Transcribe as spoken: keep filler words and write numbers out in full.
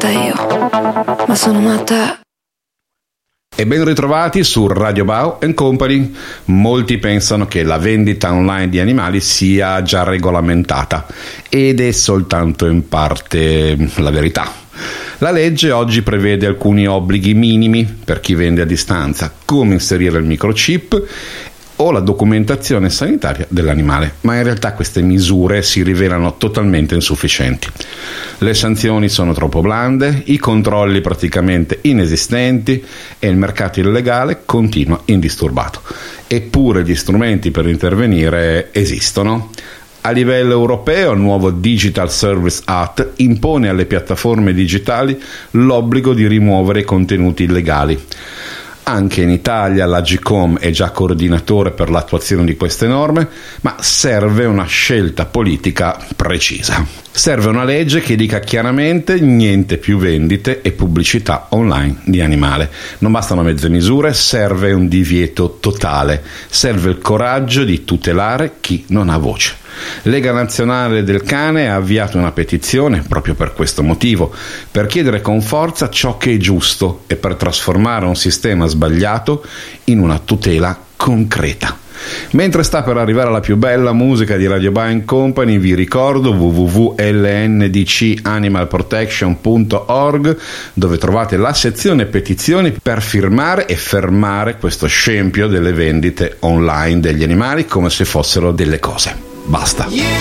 matta io, ma sono matta. E ben ritrovati su Radio Bao and Company. Molti pensano che la vendita online di animali sia già regolamentata ed è soltanto in parte la verità. La legge oggi prevede alcuni obblighi minimi per chi vende a distanza, come inserire il microchip o la documentazione sanitaria dell'animale, ma in realtà queste misure si rivelano totalmente insufficienti. Le sanzioni sono troppo blande, i controlli praticamente inesistenti e il mercato illegale continua indisturbato. Eppure gli strumenti per intervenire esistono. A livello europeo il nuovo Digital Service Act impone alle piattaforme digitali l'obbligo di rimuovere i contenuti illegali. Anche in Italia l'Agcom è già coordinatore per l'attuazione di queste norme, ma serve una scelta politica precisa. Serve una legge che dica chiaramente niente più vendite e pubblicità online di animale. Non bastano mezze misure, serve un divieto totale. Serve il coraggio di tutelare chi non ha voce. Lega Nazionale del Cane ha avviato una petizione proprio per questo motivo, per chiedere con forza ciò che è giusto e per trasformare un sistema sbagliato in una tutela concreta. Mentre sta per arrivare la più bella musica di Radio Bao and Company, vi ricordo w w w punto l n d c animal protection punto org, dove trovate la sezione petizioni per firmare e fermare questo scempio delle vendite online degli animali come se fossero delle cose. Basta.